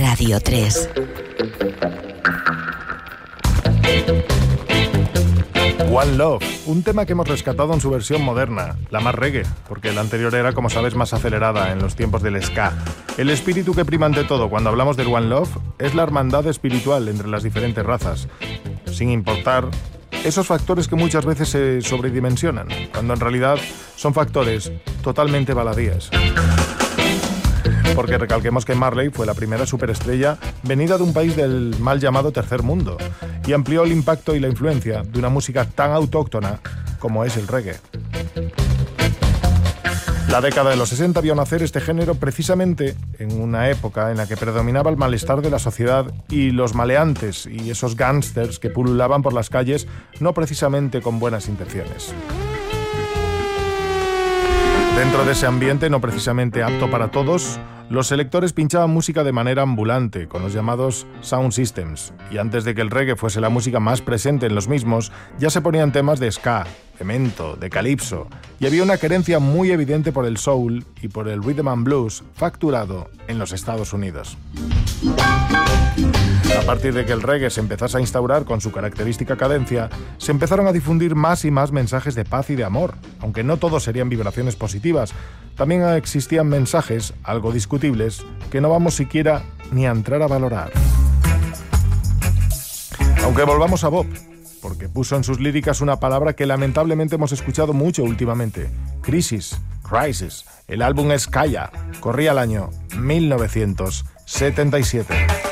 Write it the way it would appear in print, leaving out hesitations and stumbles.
Radio 3. One Love, un tema que hemos rescatado en su versión moderna, la más reggae, porque la anterior era, como sabes, más acelerada en los tiempos del ska. El espíritu que prima ante todo cuando hablamos del One Love es la hermandad espiritual entre las diferentes razas, sin importar esos factores que muchas veces se sobredimensionan, cuando en realidad son factores totalmente baladíes. Porque recalquemos que Marley fue la primera superestrella venida de un país del mal llamado Tercer Mundo y amplió el impacto y la influencia de una música tan autóctona como es el reggae. La década de los 60 vio nacer este género precisamente en una época en la que predominaba el malestar de la sociedad y los maleantes y esos gángsters que pululaban por las calles no precisamente con buenas intenciones. Dentro de ese ambiente, no precisamente apto para todos, los selectores pinchaban música de manera ambulante, con los llamados sound systems, y antes de que el reggae fuese la música más presente en los mismos, ya se ponían temas de ska, de mento, de calipso, y había una querencia muy evidente por el soul y por el rhythm and blues facturado en los Estados Unidos. A partir de que el reggae se empezase a instaurar con su característica cadencia, se empezaron a difundir más y más mensajes de paz y de amor, aunque no todos serían vibraciones positivas. También existían mensajes, algo discutibles, que no vamos siquiera ni a entrar a valorar. Aunque volvamos a Bob, porque puso en sus líricas una palabra que lamentablemente hemos escuchado mucho últimamente: crisis. El álbum es Kaya, corría el año 1977.